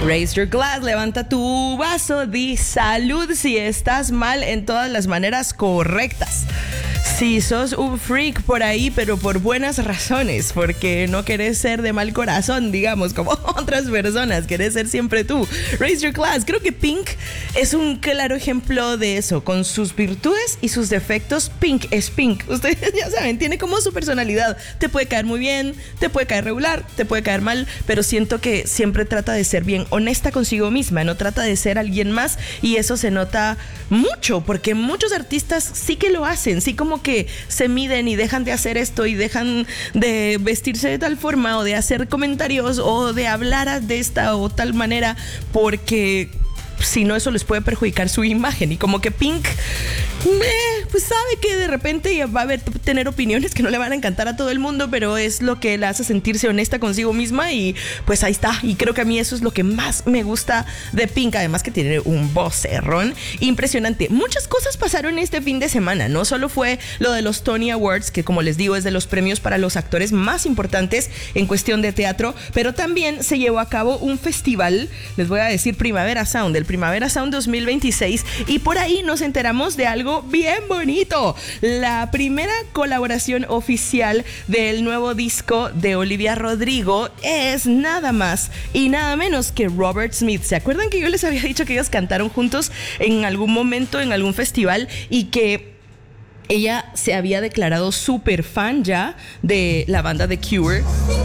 Raise your glass, levanta tu vaso, di salud si estás mal en todas las maneras correctas. Si sos un freak por ahí, pero por buenas razones, porque no querés ser de mal corazón, digamos, como otras personas, querés ser siempre tú. Raise your glass. Creo que Pink es un claro ejemplo de eso, con sus virtudes y sus defectos. Pink es Pink. Ustedes ya saben, tiene como su personalidad. Te puede caer muy bien, te puede caer regular, te puede caer mal, pero siento que siempre trata de ser bien honesta consigo misma, no trata de ser alguien más, y eso se nota mucho, porque muchos artistas sí que lo hacen, sí como que se miden y dejan de hacer esto y dejan de vestirse de tal forma o de hacer comentarios o de hablar de esta o tal manera, porque si no, eso les puede perjudicar su imagen. Y como que Pink pues sabe que de repente va a tener opiniones que no le van a encantar a todo el mundo, pero es lo que la hace sentirse honesta consigo misma, y pues ahí está. Y creo que a mí eso es lo que más me gusta de Pink, además que tiene un vocerrón impresionante. Muchas cosas pasaron este fin de semana, no solo fue lo de los Tony Awards, que como les digo es de los premios para los actores más importantes en cuestión de teatro, pero también se llevó a cabo un festival, les voy a decir Primavera Sound, el Primavera Sound 2026, y por ahí nos enteramos de algo bien bonito. La primera colaboración oficial del nuevo disco de Olivia Rodrigo es nada más y nada menos que Robert Smith. ¿Se acuerdan que yo les había dicho que ellos cantaron juntos en algún momento en algún festival y que ella se había declarado súper fan ya de la banda The Cure?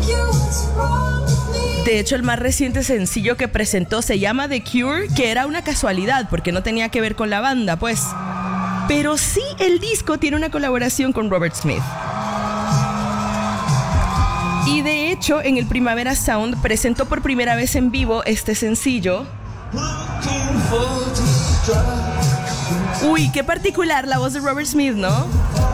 De hecho, el más reciente sencillo que presentó se llama The Cure, que era una casualidad porque no tenía que ver con la banda, pues. Pero sí, el disco tiene una colaboración con Robert Smith. Y de hecho, en el Primavera Sound presentó por primera vez en vivo este sencillo. Uy, qué particular la voz de Robert Smith, ¿no?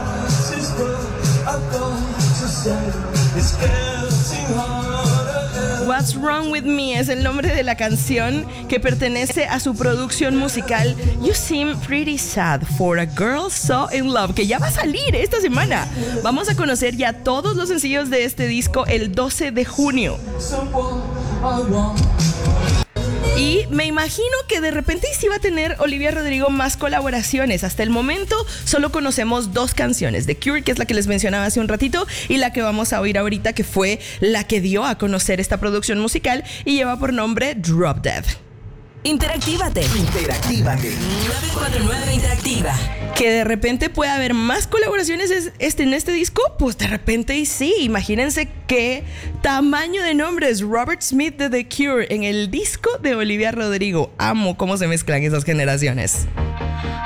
What's Wrong With Me es el nombre de la canción, que pertenece a su producción musical You Seem Pretty Sad for a Girl So In Love, que ya va a salir esta semana. Vamos a conocer ya todos los sencillos de este disco el 12 de junio. Y me imagino que de repente sí va a tener Olivia Rodrigo más colaboraciones. Hasta el momento solo conocemos dos canciones: The Cure, que es la que les mencionaba hace un ratito, y la que vamos a oír ahorita, que fue la que dio a conocer esta producción musical y lleva por nombre Drop Dead. Interactívate. 949 Interactiva. Que de repente puede haber más colaboraciones en este disco, pues de repente y sí. Imagínense qué tamaño de nombres: Robert Smith de The Cure en el disco de Olivia Rodrigo. Amo cómo se mezclan esas generaciones.